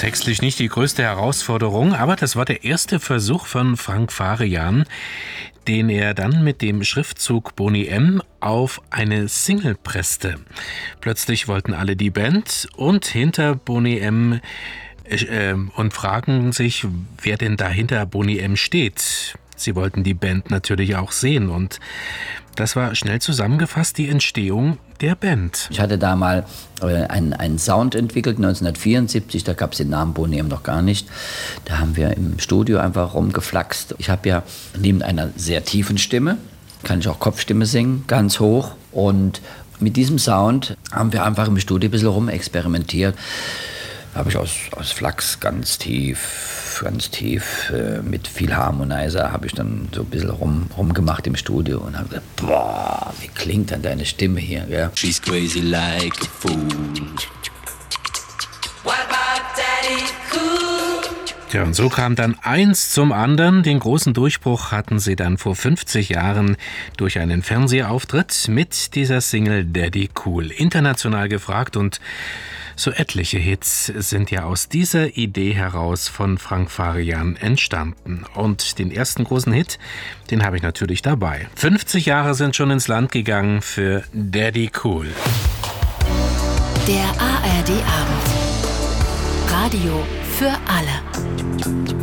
textlich nicht die größte Herausforderung, aber das war der erste Versuch von Frank Farian, den er dann mit dem Schriftzug Boney M. auf eine Single presste. Plötzlich wollten alle die Band und hinter Boney M. Und fragen sich, wer denn da hinter Boney M. steht. Sie wollten die Band natürlich auch sehen und das war schnell zusammengefasst die Entstehung der Band. Ich hatte da mal einen Sound entwickelt, 1974, da gab es den Namen Boney M. noch gar nicht. Da haben wir im Studio einfach rumgeflaxt. Ich habe ja neben einer sehr tiefen Stimme, kann ich auch Kopfstimme singen, ganz hoch. Und mit diesem Sound haben wir einfach im Studio ein bisschen rumexperimentiert. Da habe ich aus Flachs ganz tief mit viel Harmonizer habe ich dann so ein bisschen rumgemacht im Studio und habe gesagt, boah, wie klingt dann deine Stimme hier, gell? She's crazy like a fool. What about Daddy Cool? Ja, und so kam dann eins zum anderen. Den großen Durchbruch hatten sie dann vor 50 Jahren durch einen Fernsehauftritt mit dieser Single Daddy Cool. International gefragt und so etliche Hits sind ja aus dieser Idee heraus von Frank Farian entstanden. Und den ersten großen Hit, den habe ich natürlich dabei. 50 Jahre sind schon ins Land gegangen für Daddy Cool. Der ARD Abend. Radio für alle.